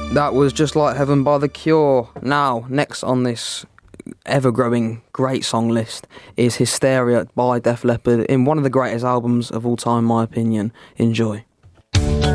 That was Just Like Heaven by The Cure. Now, next on this ever-growing great song list is Hysteria by Def Leppard in one of the greatest albums of all time, in my opinion. Enjoy.